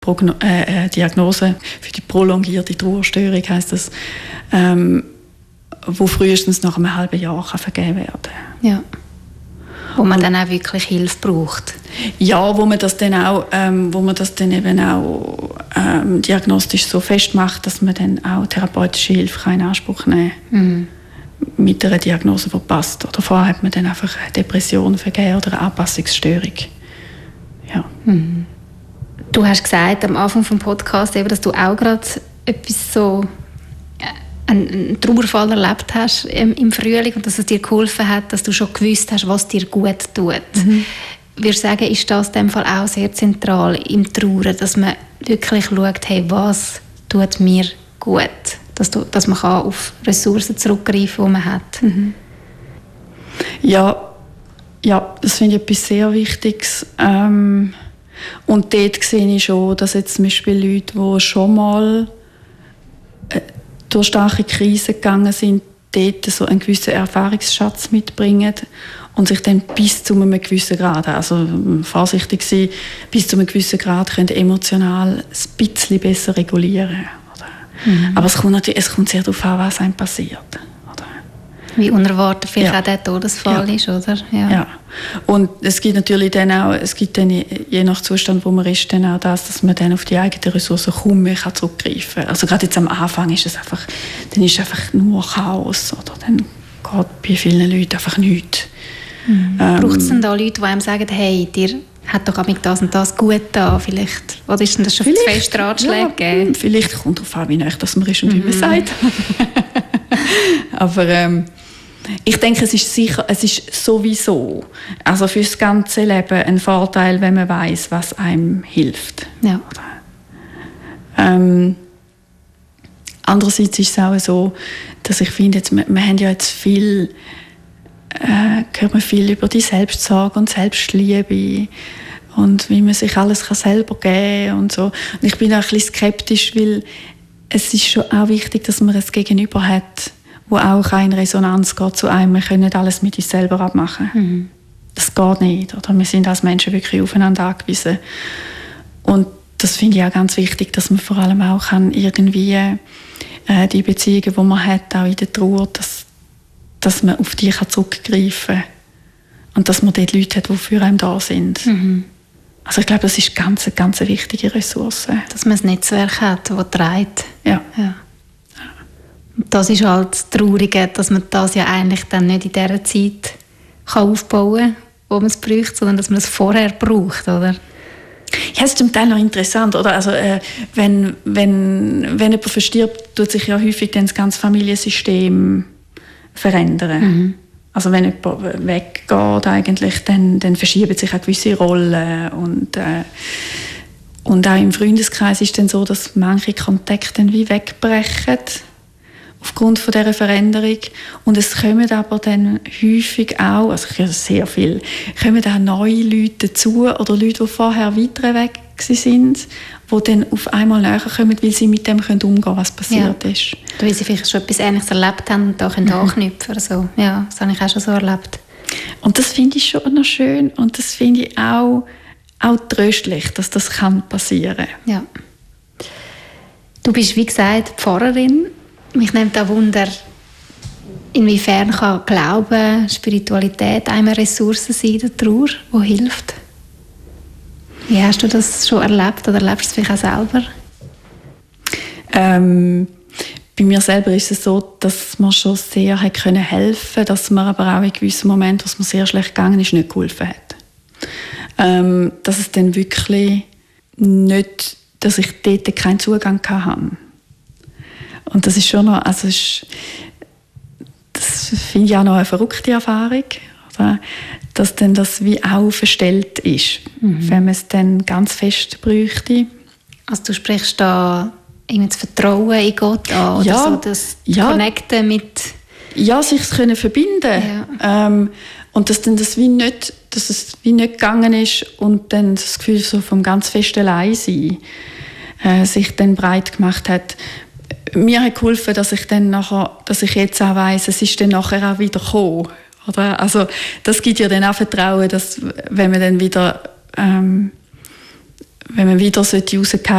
Diagnose für die prolongierte Trauerstörung, heisst das, wo frühestens nach einem halben Jahr vergeben werden kann. Ja. Wo man dann auch wirklich Hilfe braucht. Ja, wo man das dann eben auch diagnostisch so festmacht, dass man dann auch therapeutische Hilfe in Anspruch nehmen kann. Mit einer Diagnose, die passt. Oder vorher hat man dann einfach eine Depression vergeben oder eine Anpassungsstörung. Ja. Du hast gesagt am Anfang des Podcasts, eben, dass du auch gerade etwas so einen Trauerfall erlebt hast im Frühling und dass es dir geholfen hat, dass du schon gewusst hast, was dir gut tut. Ich würde sagen, ist das in dem Fall auch sehr zentral im Trauern, dass man wirklich schaut, hey, was tut mir gut? Dass man auf Ressourcen zurückgreifen kann, die man hat. Ja, das finde ich etwas sehr Wichtiges. Und dort sehe ich schon, dass jetzt zum Beispiel Leute, die schon mal durch starke Krisen gegangen sind, dort so einen gewissen Erfahrungsschatz mitbringen und sich dann bis zu einem gewissen Grad, also vorsichtig sein, bis zu einem gewissen Grad können emotional ein bisschen besser regulieren. Aber es kommt sehr darauf an, was einem passiert. Oder? Wie unerwartet vielleicht auch der Todesfall ist, oder? Ja. Und es gibt natürlich dann auch, je nach Zustand, wo man ist, dann auch das, dass man dann auf die eigenen Ressourcen kaum mehr zurückgreifen kann. Also gerade jetzt am Anfang ist es einfach nur Chaos. Oder? Dann geht bei vielen Leuten einfach nichts. Braucht es denn da Leute, die einem sagen, hey, dir hat doch auch mit das und das gut da, vielleicht? Oder ist denn das schon zu fest Ratschläge gegeben? Vielleicht kommt darauf an, wie nah das man ist und wie man sagt. Aber ich denke, es ist sowieso, also für das ganze Leben ein Vorteil, wenn man weiss, was einem hilft. Ja. Andererseits ist es auch so, dass ich finde, wir haben ja jetzt hört man viel über die Selbstsorge und Selbstliebe und wie man sich alles selber geben kann und so. Und ich bin auch ein bisschen skeptisch, weil es ist schon auch wichtig, dass man ein Gegenüber hat, wo auch in Resonanz geht zu einem. Wir können nicht alles mit uns selber abmachen. Das geht nicht. Oder? Wir sind als Menschen wirklich aufeinander angewiesen. Und das finde ich auch ganz wichtig, dass man vor allem auch kann irgendwie die Beziehungen, die man hat, auch in der Trauer, dass man auf die zurückgreifen kann. Und dass man dort Leute hat, die für einen da sind. Also ich glaube, das ist eine ganz wichtige Ressource. Dass man ein Netzwerk hat, das trägt. Ja. Und das ist halt das Traurige, dass man das ja eigentlich dann nicht in dieser Zeit aufbauen kann, wo man es braucht, sondern dass man es vorher braucht, oder? Ja, es ist zum Teil noch interessant, oder? Also, wenn jemand verstirbt, tut sich ja häufig dann das ganze Familiensystem verändern. Also wenn jemand weggeht, eigentlich, dann verschieben sich auch gewisse Rollen. Und auch im Freundeskreis ist es dann so, dass manche Kontakte dann wie wegbrechen aufgrund von dieser Veränderung. Und es kommen aber dann häufig auch, also ich höre sehr viel, kommen auch neue Leute dazu oder Leute, die vorher weiter weg sind, die dann auf einmal näher kommen, weil sie mit dem umgehen können, was passiert ist. Weil sie vielleicht schon etwas Ähnliches erlebt haben und da anknüpfen können. Ja, das habe ich auch schon so erlebt. Und das finde ich schon noch schön und das finde ich auch tröstlich, dass das passieren kann. Ja. Du bist, wie gesagt, Pfarrerin. Mich nimmt auch Wunder, inwiefern kann Glauben, Spiritualität eine Ressource sein in der Trauer, die hilft? Wie hast du das schon erlebt oder erlebst du es vielleicht auch selber? Bei mir selber ist es so, dass mir schon sehr helfen konnte, dass mir aber auch in gewissen Momenten, was mir sehr schlecht gegangen ist, nicht geholfen hat. Dass es dann wirklich nicht, dass ich dort keinen Zugang hatte. Und das ist schon noch, also das finde ich auch noch eine verrückte Erfahrung, oder? Dass dann das wie auch verstellt ist, wenn man es dann ganz fest bräuchte. Also du sprichst da irgendwie das Vertrauen in Gott an, oder so das Connecten mit... Ja, sich können verbinden. Ja. Und dass dann dass es wie nicht gegangen ist und dann das Gefühl so vom ganz festen Alleinsein sich dann breit gemacht hat. Mir hat geholfen, dass ich jetzt auch weiss, es ist dann nachher auch wieder gekommen. Oder? Also, das gibt ja dann auch Vertrauen, dass wenn man dann wieder wenn man wieder rausgehen